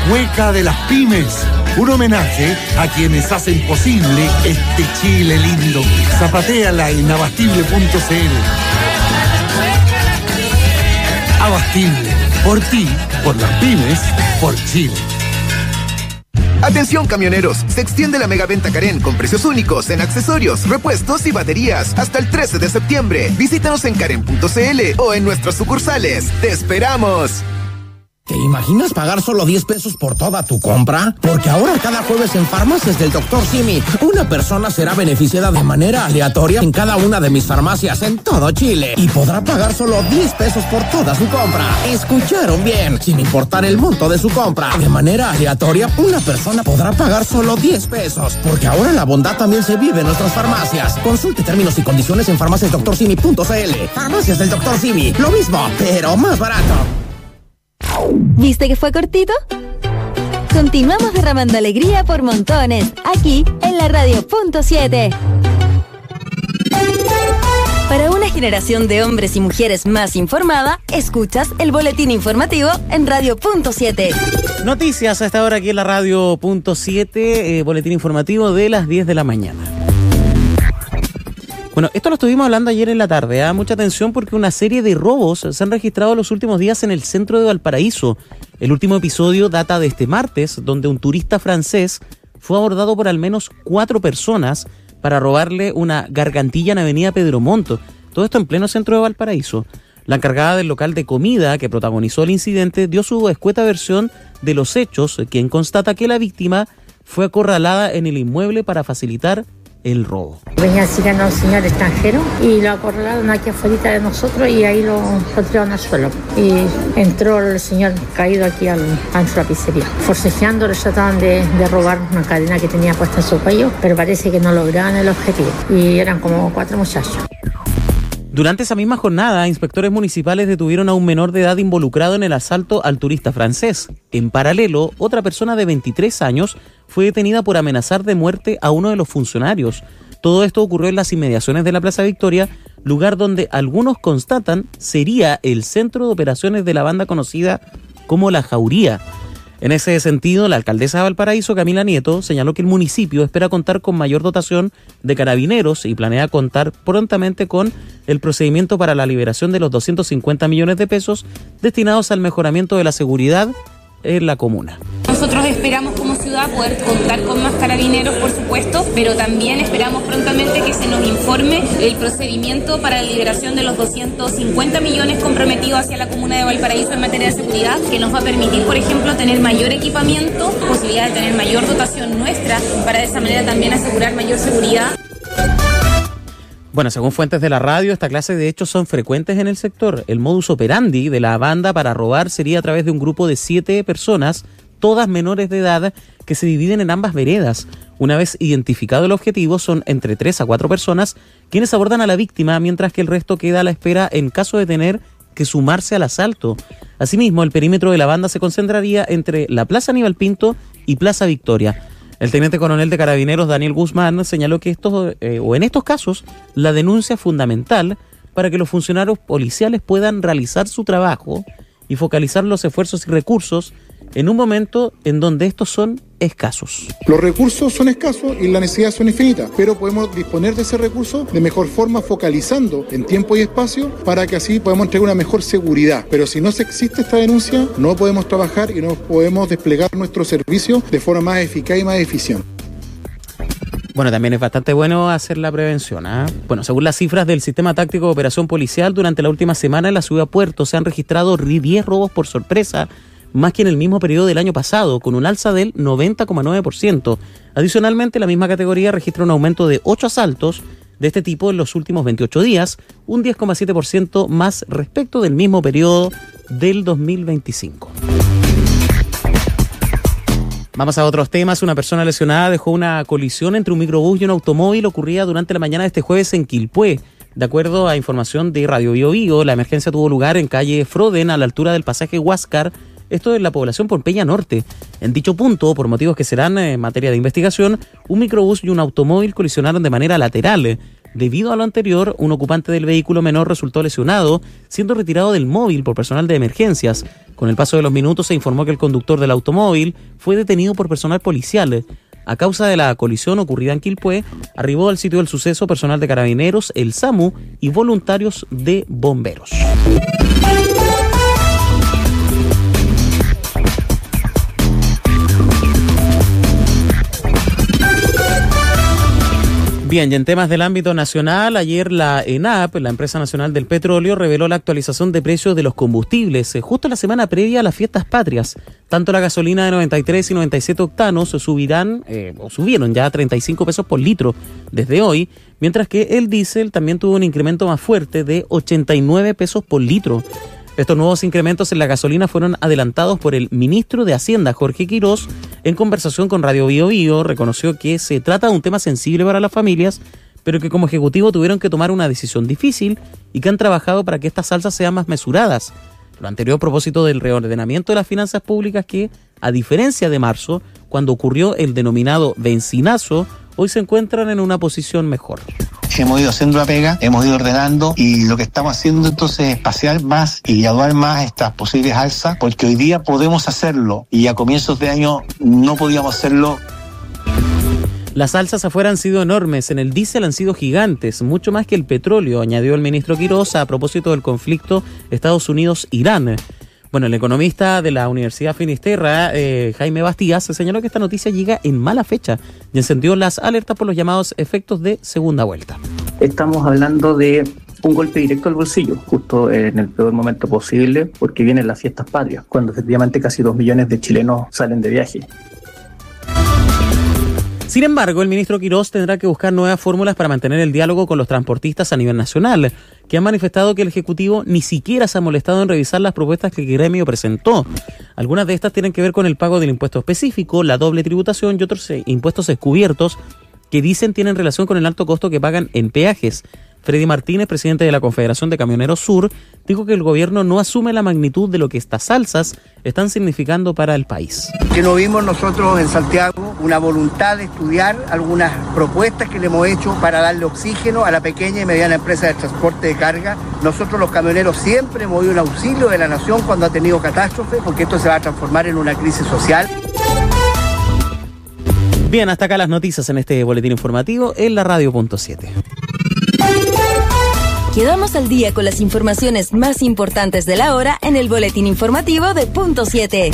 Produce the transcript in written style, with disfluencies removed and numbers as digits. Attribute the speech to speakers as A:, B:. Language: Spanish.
A: Hueca de las Pymes. Un homenaje a quienes hacen posible este Chile lindo. Zapatéala en abastible.cl. Abastible. Por ti, por las pymes, por Chile.
B: Atención camioneros, se extiende la megaventa Karen con precios únicos en accesorios, repuestos y baterías hasta el 13 de septiembre. Visítanos en karen.cl o en nuestras sucursales. ¡Te esperamos!
C: ¿Te imaginas pagar solo 10 pesos por toda tu compra? Porque ahora cada jueves en Farmacias del Dr. Simi, una persona será beneficiada de manera aleatoria en cada una de mis farmacias en todo Chile y podrá pagar solo 10 pesos por toda su compra. ¿Escucharon bien? Sin importar el monto de su compra. De manera aleatoria, una persona podrá pagar solo 10 pesos. Porque ahora la bondad también se vive en nuestras farmacias. Consulte términos y condiciones en farmaciasdoctorsimi.cl. Farmacias del Dr. Simi, lo mismo, pero más barato.
D: ¿Viste que fue cortito? Continuamos derramando alegría por montones, aquí en la Radio.7. Para una generación de hombres y mujeres más informada, escuchas el boletín informativo en Radio.7.
E: Noticias a esta hora aquí en la Radio.7, boletín informativo de las 10 de la mañana. Bueno, esto lo estuvimos hablando ayer en la tarde. Mucha atención porque una serie de robos se han registrado los últimos días en el centro de Valparaíso. El último episodio data de este martes, donde un turista francés fue abordado por al menos 4 personas para robarle una gargantilla en Avenida Pedro Montt. Todo esto en pleno centro de Valparaíso. La encargada del local de comida que protagonizó el incidente dio su escueta versión de los hechos, quien constata que la víctima fue acorralada en el inmueble para facilitar el robo.
F: Venía siguiendo a un señor extranjero y lo acorralaron aquí afuera de nosotros y ahí lo tiraron al suelo. Y entró el señor caído aquí a la pizzería. Forcejeando, le trataban de robar una cadena que tenía puesta en su cuello, pero parece que no lograban el objetivo. Y eran como 4 muchachos.
E: Durante esa misma jornada, inspectores municipales detuvieron a un menor de edad involucrado en el asalto al turista francés. En paralelo, otra persona de 23 años fue detenida por amenazar de muerte a uno de los funcionarios. Todo esto ocurrió en las inmediaciones de la Plaza Victoria, lugar donde algunos constatan sería el centro de operaciones de la banda conocida como La Jauría. En ese sentido, la alcaldesa de Valparaíso, Camila Nieto, señaló que el municipio espera contar con mayor dotación de carabineros y planea contar prontamente con el procedimiento para la liberación de los 250 millones de pesos destinados al mejoramiento de la seguridad en la comuna.
G: Nosotros esperamos como ciudad poder contar con más carabineros, por supuesto, pero también esperamos prontamente que se nos informe el procedimiento para la liberación de los 250 millones comprometidos hacia la comuna de Valparaíso en materia de seguridad, que nos va a permitir, por ejemplo, tener mayor equipamiento, posibilidad de tener mayor dotación nuestra, para de esa manera también asegurar mayor seguridad.
E: Bueno, según fuentes de la radio, esta clase de hechos son frecuentes en el sector. El modus operandi de la banda para robar sería a través de un grupo de 7 personas, todas menores de edad, que se dividen en ambas veredas. Una vez identificado el objetivo, son entre 3 a 4 personas quienes abordan a la víctima, mientras que el resto queda a la espera en caso de tener que sumarse al asalto. Asimismo, el perímetro de la banda se concentraría entre la Plaza Aníbal Pinto y Plaza Victoria. El teniente coronel de Carabineros, Daniel Guzmán, señaló que en estos casos, la denuncia es fundamental para que los funcionarios policiales puedan realizar su trabajo y focalizar los esfuerzos y recursos en un momento en donde estos son escasos.
H: Los recursos son escasos y las necesidades son infinitas, pero podemos disponer de ese recurso de mejor forma, focalizando en tiempo y espacio para que así podamos entregar una mejor seguridad. Pero si no existe esta denuncia, no podemos trabajar y no podemos desplegar nuestro servicio de forma más eficaz y más eficiente.
E: Bueno, también es bastante bueno hacer la prevención. Bueno, según las cifras del Sistema Táctico de Operación Policial, durante la última semana en la ciudad de Puerto se han registrado 10 robos por sorpresa, más que en el mismo periodo del año pasado, con un alza del 90,9%. Adicionalmente, la misma categoría registra un aumento de 8 asaltos de este tipo en los últimos 28 días, un 10,7% más respecto del mismo periodo del 2025. Vamos a otros temas. Una persona lesionada dejó una colisión entre un microbús y un automóvil ocurrida durante la mañana de este jueves en Quilpué. De acuerdo a información de Radio Bio Bio, la emergencia tuvo lugar en calle Froden, a la altura del pasaje Huáscar, esto en la población Pompeya Norte. En dicho punto, por motivos que serán en materia de investigación, un microbús y un automóvil colisionaron de manera lateral. Debido a lo anterior, un ocupante del vehículo menor resultó lesionado, siendo retirado del móvil por personal de emergencias. Con el paso de los minutos se informó que el conductor del automóvil fue detenido por personal policial. A causa de la colisión ocurrida en Quilpué, arribó al sitio del suceso personal de Carabineros, el SAMU y voluntarios de bomberos. Bien, y en temas del ámbito nacional, ayer la ENAP, la Empresa Nacional del Petróleo, reveló la actualización de precios de los combustibles justo la semana previa a las fiestas patrias. Tanto la gasolina de 93 y 97 octanos subieron ya a 35 pesos por litro desde hoy, mientras que el diésel también tuvo un incremento más fuerte de 89 pesos por litro. Estos nuevos incrementos en la gasolina fueron adelantados por el ministro de Hacienda, Jorge Quirós. En conversación con Radio Bio Bio, reconoció que se trata de un tema sensible para las familias, pero que como ejecutivo tuvieron que tomar una decisión difícil y que han trabajado para que estas alzas sean más mesuradas. Lo anterior a propósito del reordenamiento de las finanzas públicas que, a diferencia de marzo, cuando ocurrió el denominado bencinazo, hoy se encuentran en una posición mejor.
I: Hemos ido haciendo la pega, hemos ido ordenando y lo que estamos haciendo entonces es pasear más y graduar más estas posibles alzas, porque hoy día podemos hacerlo y a comienzos de año no podíamos hacerlo.
E: Las alzas afuera han sido enormes, en el diésel han sido gigantes, mucho más que el petróleo, añadió el ministro Quirós a propósito del conflicto Estados Unidos-Irán. Bueno, el economista de la Universidad Finisterra, Jaime Bastías, señaló que esta noticia llega en mala fecha y encendió las alertas por los llamados efectos de segunda vuelta.
J: Estamos hablando de un golpe directo al bolsillo, justo en el peor momento posible, porque vienen las fiestas patrias, cuando efectivamente casi 2 millones de chilenos salen de viaje.
E: Sin embargo, el ministro Quirós tendrá que buscar nuevas fórmulas para mantener el diálogo con los transportistas a nivel nacional, que han manifestado que el Ejecutivo ni siquiera se ha molestado en revisar las propuestas que el gremio presentó. Algunas de estas tienen que ver con el pago del impuesto específico, la doble tributación y otros impuestos descubiertos que dicen tienen relación con el alto costo que pagan en peajes. Freddy Martínez, presidente de la Confederación de Camioneros Sur, dijo que el gobierno no asume la magnitud de lo que estas alzas están significando para el país.
K: Que no vimos nosotros en Santiago una voluntad de estudiar algunas propuestas que le hemos hecho para darle oxígeno a la pequeña y mediana empresa de transporte de carga. Nosotros los camioneros siempre hemos ido en auxilio de la nación cuando ha tenido catástrofe, porque esto se va a transformar en una crisis social.
E: Bien, hasta acá las noticias en este boletín informativo en la Radio.7.
D: Quedamos al día con las informaciones más importantes de la hora en el boletín informativo de Punto 7.